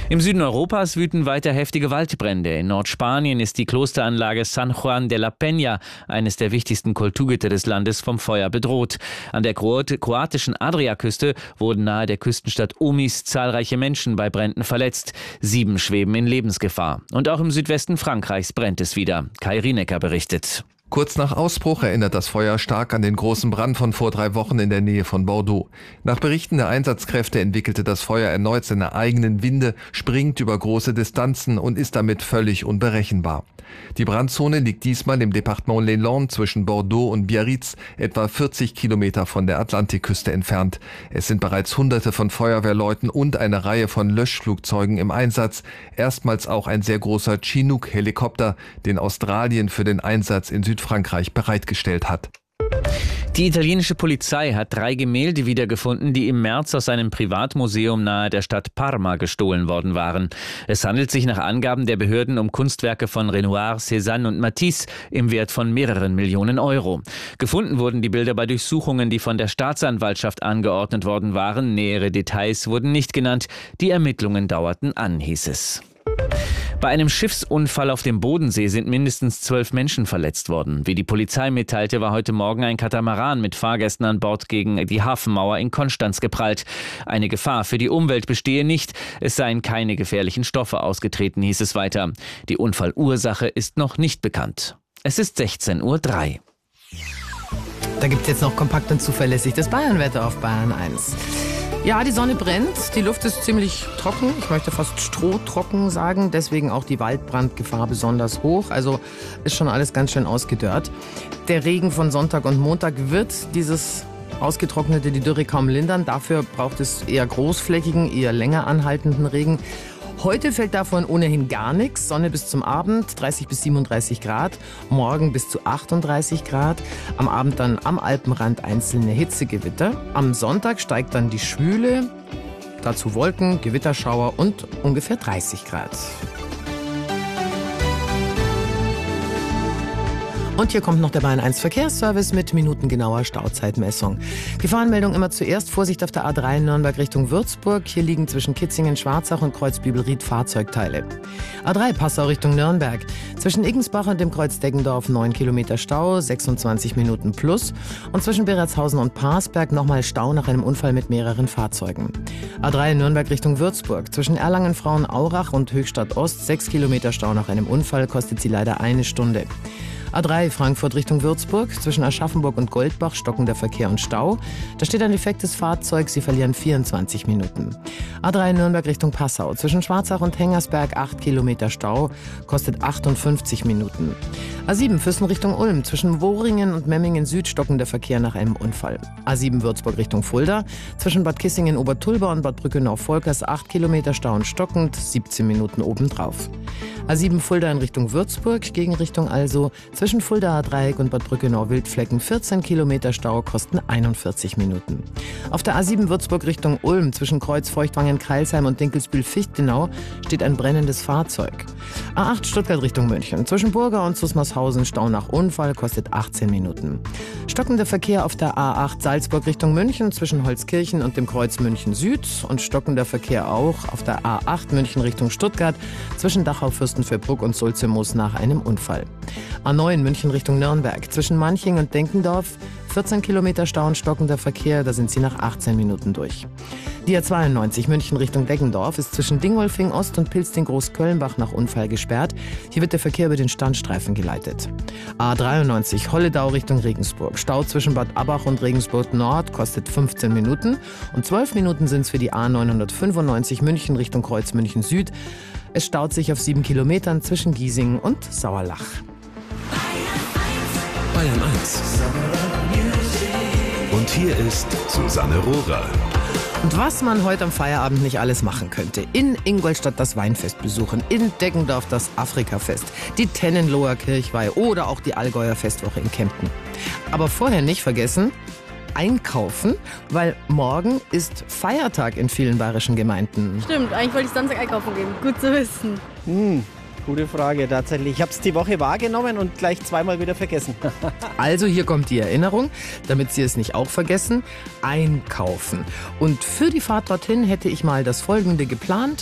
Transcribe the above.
Im Süden Europas wüten weiter heftige Waldbrände. In Nordspanien ist die Klosteranlage San Juan de la Peña, eines der wichtigsten Kulturgüter des Landes, vom Feuer bedroht. An der kroatischen Adriaküste wurden nahe der Küstenstadt Omis zahlreiche Menschen bei Bränden verletzt. 7 schweben in Lebensgefahr. Und auch im Südwesten Frankreichs brennt es wieder. Kai Rienecker berichtet. Kurz nach Ausbruch erinnert das Feuer stark an den großen Brand von vor 3 Wochen in der Nähe von Bordeaux. Nach Berichten der Einsatzkräfte entwickelte das Feuer erneut seine eigenen Winde, springt über große Distanzen und ist damit völlig unberechenbar. Die Brandzone liegt diesmal im Departement Les Landes zwischen Bordeaux und Biarritz, etwa 40 Kilometer von der Atlantikküste entfernt. Es sind bereits Hunderte von Feuerwehrleuten und eine Reihe von Löschflugzeugen im Einsatz. Erstmals auch ein sehr großer Chinook-Helikopter, den Australien für den Einsatz in Südfrankreich bereitgestellt hat. Die italienische Polizei hat 3 Gemälde wiedergefunden, die im März aus einem Privatmuseum nahe der Stadt Parma gestohlen worden waren. Es handelt sich nach Angaben der Behörden um Kunstwerke von Renoir, Cézanne und Matisse im Wert von mehreren Millionen Euro. Gefunden wurden die Bilder bei Durchsuchungen, die von der Staatsanwaltschaft angeordnet worden waren. Nähere Details wurden nicht genannt. Die Ermittlungen dauerten an, hieß es. Bei einem Schiffsunfall auf dem Bodensee sind mindestens 12 Menschen verletzt worden. Wie die Polizei mitteilte, war heute Morgen ein Katamaran mit Fahrgästen an Bord gegen die Hafenmauer in Konstanz geprallt. Eine Gefahr für die Umwelt bestehe nicht. Es seien keine gefährlichen Stoffe ausgetreten, hieß es weiter. Die Unfallursache ist noch nicht bekannt. Es ist 16:03 Uhr. Da gibt es jetzt noch kompakt und zuverlässig das Bayernwetter auf Bayern 1. Ja, die Sonne brennt, die Luft ist ziemlich trocken, ich möchte fast strohtrocken sagen, deswegen auch die Waldbrandgefahr besonders hoch, also ist schon alles ganz schön ausgedörrt. Der Regen von Sonntag und Montag wird dieses ausgetrocknete, die Dürre kaum lindern, dafür braucht es eher großflächigen, eher länger anhaltenden Regen. Heute fällt davon ohnehin gar nichts. Sonne bis zum Abend, 30 bis 37 Grad. Morgen bis zu 38 Grad. Am Abend dann am Alpenrand einzelne Hitzegewitter. Am Sonntag steigt dann die Schwüle. Dazu Wolken, Gewitterschauer und ungefähr 30 Grad. Und hier kommt noch der Bayern 1 Verkehrsservice mit minutengenauer Stauzeitmessung. Gefahrenmeldung immer zuerst. Vorsicht auf der A3 Nürnberg Richtung Würzburg. Hier liegen zwischen Kitzingen, Schwarzach und Kreuzbübelried Fahrzeugteile. A3 Passau Richtung Nürnberg. Zwischen Iggensbach und dem Kreuz Deggendorf 9 Kilometer Stau, 26 Minuten plus. Und zwischen Beretshausen und Parsberg nochmal Stau nach einem Unfall mit mehreren Fahrzeugen. A3 Nürnberg Richtung Würzburg. Zwischen Erlangen-Frauenaurach und Höchstadt Ost 6 Kilometer Stau nach einem Unfall, kostet sie leider 1 Stunde. A3 Frankfurt Richtung Würzburg, zwischen Aschaffenburg und Goldbach stockender Verkehr und Stau. Da steht ein defektes Fahrzeug, Sie verlieren 24 Minuten. A3 Nürnberg Richtung Passau, zwischen Schwarzach und Hengersberg 8 Kilometer Stau, kostet 58 Minuten. A7 Füssen Richtung Ulm, zwischen Wohringen und Memmingen Süd stockender Verkehr nach einem Unfall. A7 Würzburg Richtung Fulda, zwischen Bad Kissingen-Obertulba und Bad Brückenau-Volkers 8 Kilometer Stau und stockend, 17 Minuten obendrauf. A7 Fulda in Richtung Würzburg, Gegenrichtung also, zwischen Fuldaer Dreieck und Bad Brückenau-Wildflecken 14 Kilometer Stau, kosten 41 Minuten. Auf der A7 Würzburg Richtung Ulm, zwischen Kreuz Feuchtwangen-Kreilsheim und Dinkelsbühl-Fichtenau, steht ein brennendes Fahrzeug. A8 Stuttgart Richtung München, zwischen Burger und Susmarshausen, Stau nach Unfall, kostet 18 Minuten. Stockender Verkehr auf der A8 Salzburg Richtung München, zwischen Holzkirchen und dem Kreuz München Süd und stockender Verkehr auch auf der A8 München Richtung Stuttgart, zwischen Dachau-Fürstenfeldbruck und Sulzemoos nach einem Unfall. A9 München Richtung Nürnberg, zwischen Manching und Denkendorf 14 Kilometer Stau und stockender Verkehr, da sind Sie nach 18 Minuten durch. Die A92 München Richtung Deggendorf ist zwischen Dingolfing Ost und Pilsting-Großkölnbach nach Unfall gesperrt. Hier wird der Verkehr über den Standstreifen geleitet. A93 Holledau Richtung Regensburg. Stau zwischen Bad Abbach und Regensburg Nord, kostet 15 Minuten. Und 12 Minuten sind es für die A995 München Richtung Kreuz München Süd. Es staut sich auf 7 Kilometern zwischen Giesing und Sauerlach. Bayern 1. Und hier ist Susanne Rohrer. Und was man heute am Feierabend nicht alles machen könnte. In Ingolstadt das Weinfest besuchen, in Deggendorf das Afrikafest, die Tennenloher Kirchweih oder auch die Allgäuer Festwoche in Kempten. Aber vorher nicht vergessen, einkaufen, weil morgen ist Feiertag in vielen bayerischen Gemeinden. Stimmt, eigentlich wollte ich Samstag einkaufen gehen. Gut zu wissen. Gute Frage, tatsächlich. Ich habe es die Woche wahrgenommen und gleich zweimal wieder vergessen. Also hier kommt die Erinnerung, damit Sie es nicht auch vergessen, einkaufen. Und für die Fahrt dorthin hätte ich mal das Folgende geplant.